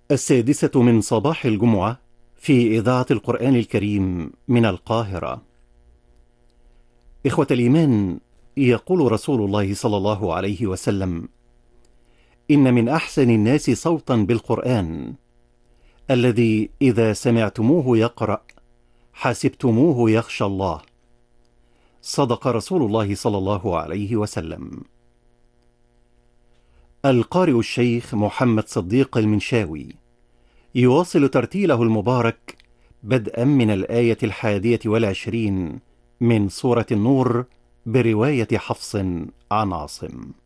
السادسة من صباح الجمعة في إذاعة القرآن الكريم من القاهرة. إخوة الإيمان، يقول رسول الله صلى الله عليه وسلم: إن من أحسن الناس صوتا بالقرآن الذي إذا سمعتموه يقرأ حسبتموه يخشى الله. صدق رسول الله صلى الله عليه وسلم. القارئ الشيخ محمد صديق المنشاوي يواصل ترتيله المبارك بدءا من الآية 21 من سورة النور برواية حفص عن عاصم.